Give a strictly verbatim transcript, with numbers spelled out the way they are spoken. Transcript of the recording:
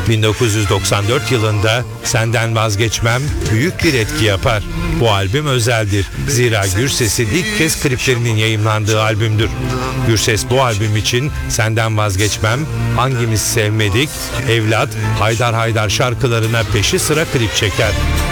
bin dokuz yüz doksan dört yılında Senden Vazgeçmem büyük bir etki yapar. Bu albüm özeldir. Zira Gürses'in ilk kez kliplerinin yayımlandığı albümdür. Gürses bu albüm için Senden Vazgeçmem, Hangimiz Sevmedik, Evlat, Haydar Haydar şarkılarına peşi sıra klip çeker.